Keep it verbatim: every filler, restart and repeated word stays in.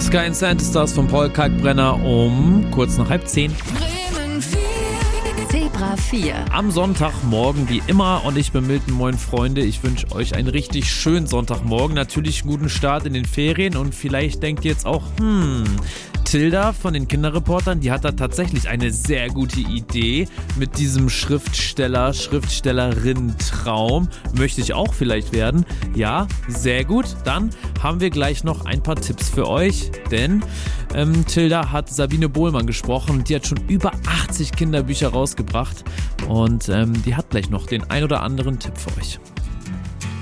Sky and Stars von Paul Kalkbrenner um kurz nach halb zehn. Bremen vier. Zebra vier. Am Sonntagmorgen wie immer und ich bin Milton, moin Freunde. Ich wünsche euch einen richtig schönen Sonntagmorgen. Natürlich einen guten Start in den Ferien und vielleicht denkt ihr jetzt auch, hm... Tilda von den Kinderreportern, die hat da tatsächlich eine sehr gute Idee mit diesem Schriftsteller, Schriftstellerin-Traum. Möchte ich auch vielleicht werden? Ja, sehr gut. Dann haben wir gleich noch ein paar Tipps für euch, denn ähm, Tilda hat Sabine Bohlmann gesprochen. Die hat schon über achtzig Kinderbücher rausgebracht und ähm, die hat gleich noch den ein oder anderen Tipp für euch.